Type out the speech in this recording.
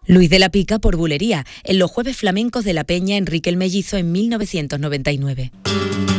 Luis de la Pica por Bulería, en los Jueves Flamencos de la Peña Enrique el Mellizo en 1999.